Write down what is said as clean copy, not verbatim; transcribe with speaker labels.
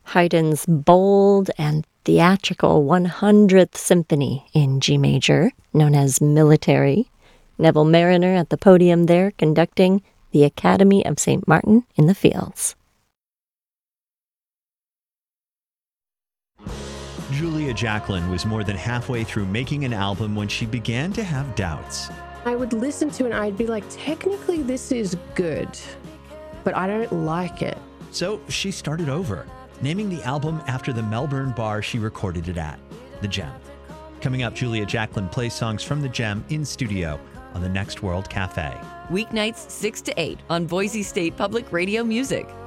Speaker 1: Haydn's bold and theatrical 100th Symphony in G major, known as Military. Neville Marriner at the podium there conducting the Academy of St. Martin in the Fields.
Speaker 2: Julia Jacklin was more than halfway through making an album when she began to have doubts.
Speaker 3: I would listen to it and I'd be like, technically this is good, but I don't like it.
Speaker 2: So she started over, naming the album after the Melbourne bar she recorded it at, The Gem. Coming up, Julia Jacklin plays songs from The Gem in studio on the Next World Cafe.
Speaker 4: Weeknights 6 to 8 on Boise State Public Radio Music.